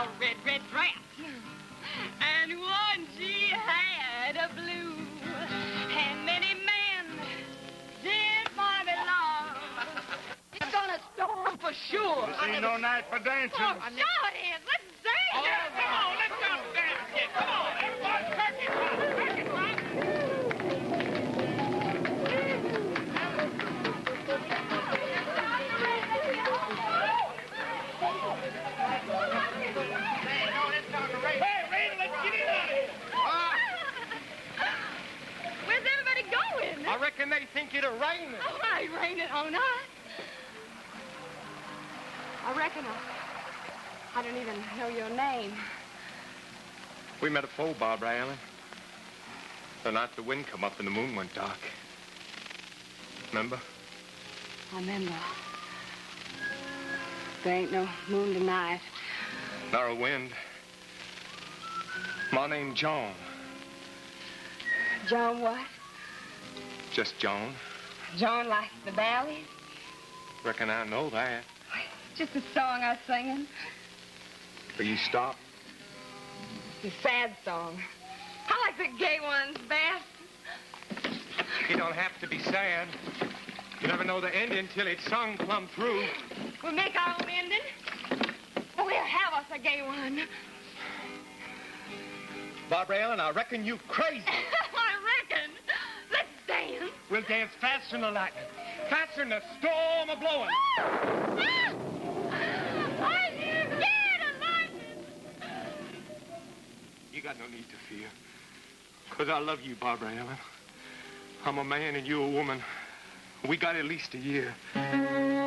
a red, red dress. And one she had a blue. And many men did for me love. It's gonna storm for sure. This ain't no night for dancing. Oh, sure it is. Let's dance. Oh, come on, let's go dance. Yeah, come on, everybody, turk it, right? Hey, Raina, let's get in out of here. Where's everybody going? I reckon they think it'll rain. Oh, I ain't raining all night. I reckon I don't even know your name. We met a foe, Barbara Allen. The night the wind come up and the moon went dark. Remember? I remember. There ain't no moon tonight. Nor a wind. My name John. John what? Just John. John like the valleys? Reckon I know that. Just a song I was singing. Will you stop? It's a sad song. I like the gay ones best. You don't have to be sad. You never know the ending till it's sung plumb through. We'll make our own ending. We'll have us a gay one. Barbara Allen, I reckon you crazy. I reckon. Let's dance. We'll dance faster than the lightning. Faster than the storm a blowing. I'm scared of lightning. You got no need to fear. Because I love you, Barbara Allen. I'm a man and you're a woman. We got at least a year.